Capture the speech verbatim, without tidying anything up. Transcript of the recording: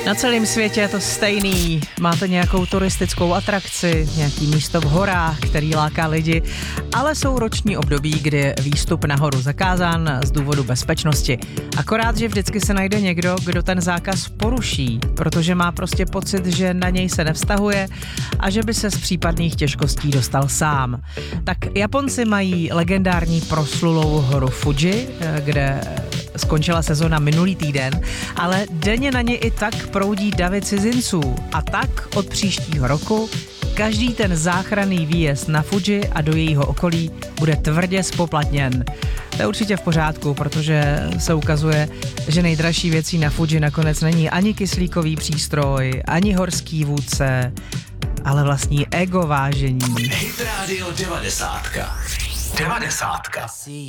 Na celém světě je to stejný. Máte nějakou turistickou atrakci, nějaký místo v horách, který láká lidi, ale jsou roční období, kdy je výstup nahoru zakázán z důvodu bezpečnosti. Akorát, že vždycky se najde někdo, kdo ten zákaz poruší, protože má prostě pocit, že na něj se nevztahuje a že by se z případných těžkostí dostal sám. Tak Japonci mají legendární proslulou horu Fuji, kde skončila sezona minulý týden, ale denně na ně i tak proudí davy cizinců a tak od příštího roku každý ten záchranný výjezd na Fuji a do jejího okolí bude tvrdě spoplatněn. To je určitě v pořádku, protože se ukazuje, že nejdražší věcí na Fuji nakonec není ani kyslíkový přístroj, ani horský vůdce, ale vlastní ego vážení. Hit Radio devadesátka. Devadesátka.